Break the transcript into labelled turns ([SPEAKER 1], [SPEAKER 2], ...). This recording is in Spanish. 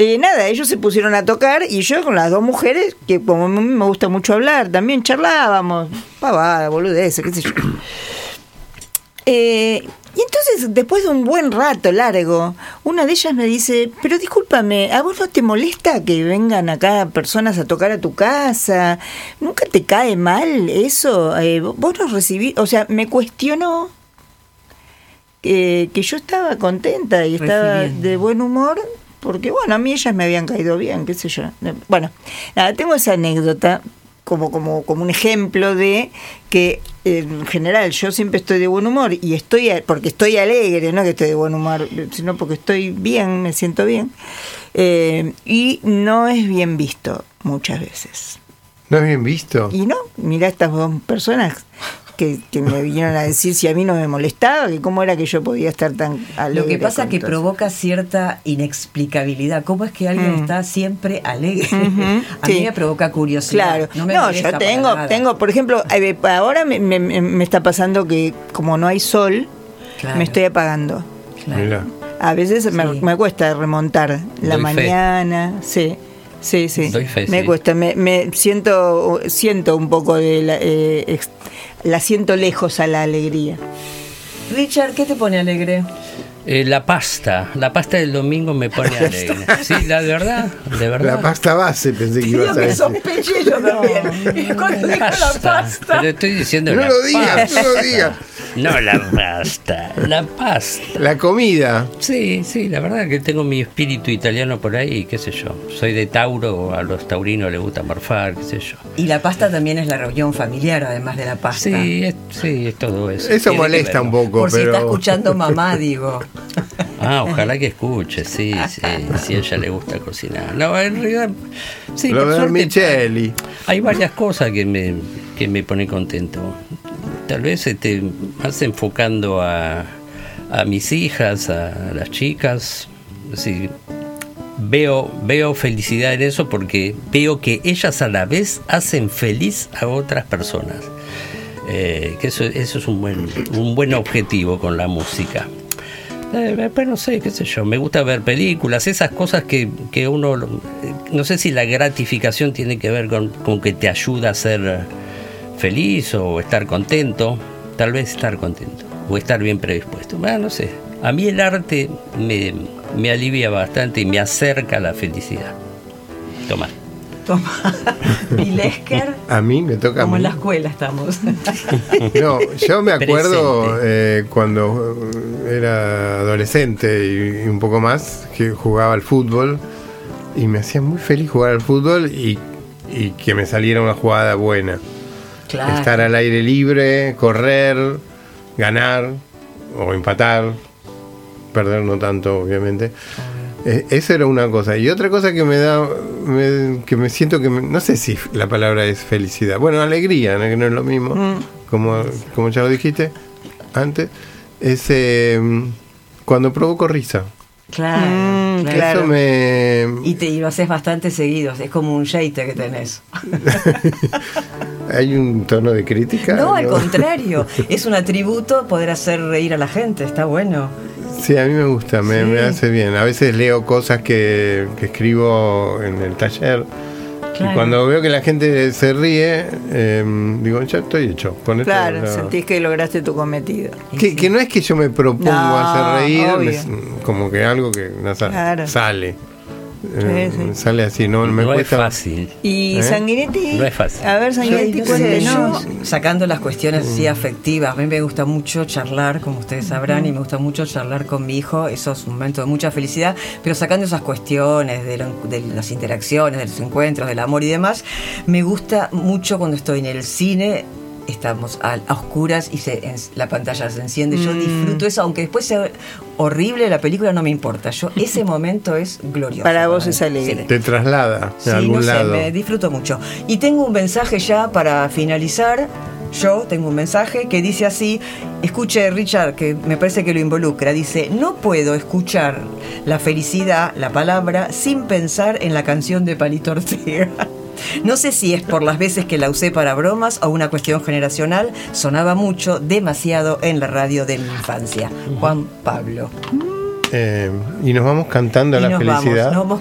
[SPEAKER 1] Nada, ellos se pusieron a tocar y yo con las dos mujeres, que como a mí me gusta mucho hablar, también charlábamos, pavada, boludez, qué sé yo. Y entonces, después de un buen rato largo, una de ellas me dice, pero discúlpame, ¿a vos no te molesta que vengan acá personas a tocar a tu casa? ¿Nunca te cae mal eso? ¿Vos no recibís? O sea, me cuestionó que yo estaba contenta y estaba de buen humor, porque bueno, a mí ellas me habían caído bien, qué sé yo. Bueno, nada, tengo esa anécdota como un ejemplo de que en general yo siempre estoy de buen humor y porque estoy alegre, no que estoy de buen humor, sino porque estoy bien, me siento bien, y no es bien visto muchas veces.
[SPEAKER 2] ¿No es bien visto?
[SPEAKER 1] Y no, mirá estas dos personas que me vinieron a decir si a mí no me molestaba, que cómo era que yo podía estar tan alegre.
[SPEAKER 3] Lo que pasa es que provoca cierta inexplicabilidad. ¿Cómo es que alguien está siempre alegre? A mí me provoca curiosidad.
[SPEAKER 1] Claro. Yo tengo, por ejemplo, ahora me está pasando que como no hay sol, me estoy apagando.
[SPEAKER 2] Claro.
[SPEAKER 1] A veces me cuesta remontar la mañana, sí. Me cuesta, me siento un poco de la siento lejos a la alegría.
[SPEAKER 3] Richard, ¿qué te pone alegre?
[SPEAKER 4] La pasta del domingo me pone alegre. Sí, de verdad.
[SPEAKER 2] La pasta base, pensé que ibas a decir.
[SPEAKER 3] Sospeché yo también. Cuando digo la pasta.
[SPEAKER 4] Pero estoy diciendo
[SPEAKER 2] no lo digas.
[SPEAKER 4] No la pasta.
[SPEAKER 2] La comida.
[SPEAKER 4] Sí, la verdad que tengo mi espíritu italiano por ahí, qué sé yo. Soy de Tauro, a los taurinos les gusta morfar, qué sé yo.
[SPEAKER 3] Y la pasta también es la reunión familiar, además de la pasta.
[SPEAKER 4] Sí, es todo eso.
[SPEAKER 2] Eso molesta un poco,
[SPEAKER 3] por si está escuchando mamá, digo.
[SPEAKER 4] Ojalá que escuche, sí, si a ella le gusta cocinar. No, en realidad, sí,
[SPEAKER 2] lo de Micheli.
[SPEAKER 4] Hay varias cosas que me ponen contento. Tal vez más enfocando a mis hijas, a las chicas. Sí, veo felicidad en eso porque veo que ellas a la vez hacen feliz a otras personas. Que eso es un buen objetivo con la música. Pues no sé, qué sé yo, me gusta ver películas, esas cosas que uno, no sé si la gratificación tiene que ver con que te ayuda a ser feliz o estar contento, tal vez estar contento o estar bien predispuesto, no sé, a mí el arte me alivia bastante y me acerca a la felicidad. Toma.
[SPEAKER 3] ¿Y Lesker?
[SPEAKER 2] A mí me toca.
[SPEAKER 3] Como en la escuela estamos.
[SPEAKER 2] No, yo me acuerdo cuando era adolescente y un poco más, que jugaba al fútbol y me hacía muy feliz jugar al fútbol y que me saliera una jugada buena. Claro. Estar al aire libre, correr, ganar o empatar, perder no tanto, obviamente. Eso era una cosa. Y otra cosa que que me siento no sé si la palabra es felicidad. Bueno, alegría, ¿no? Que no es lo mismo, como ya lo dijiste antes, es cuando provoco risa.
[SPEAKER 3] Claro.
[SPEAKER 2] Eso
[SPEAKER 3] Y lo haces bastante seguido, es como un jeite que tenés.
[SPEAKER 2] ¿Hay un tono de crítica?
[SPEAKER 3] No, al contrario, es un atributo poder hacer reír a la gente, está bueno.
[SPEAKER 2] Sí, a mí me gusta, me hace bien. A veces leo cosas que escribo en el taller. Claro. Y cuando veo que la gente se ríe, digo, ya estoy hecho. Con
[SPEAKER 1] claro, sentís que lograste tu cometido.
[SPEAKER 2] Que no es que yo me propongo hacer reír, como que algo que sale. Sale así, no me cuesta.
[SPEAKER 4] Es fácil.
[SPEAKER 1] ¿Y Sanguinetti?
[SPEAKER 4] No es fácil.
[SPEAKER 1] A ver, Sanguinetti, cuéntenos.
[SPEAKER 3] Sacando las cuestiones así afectivas, a mí me gusta mucho charlar, como ustedes sabrán, y me gusta mucho charlar con mi hijo. Eso es un momento de mucha felicidad, pero sacando esas cuestiones de las interacciones, de los encuentros, del amor y demás, me gusta mucho cuando estoy en el cine. Estamos a oscuras y la pantalla se enciende. Yo disfruto eso, aunque después sea horrible la película, no me importa. Ese momento es glorioso.
[SPEAKER 1] Para vos es alegre.
[SPEAKER 2] Te traslada a algún lado.
[SPEAKER 3] Me disfruto mucho. Y tengo un mensaje ya para finalizar. Yo tengo un mensaje que dice así. Escuche, Richard, que me parece que lo involucra. Dice: no puedo escuchar la felicidad, la palabra, sin pensar en la canción de Palito Ortega. No sé si es por las veces que la usé para bromas o una cuestión generacional. Sonaba mucho, demasiado en la radio de mi infancia. Juan Pablo.
[SPEAKER 2] Y nos vamos cantando a la felicidad.
[SPEAKER 3] Nos vamos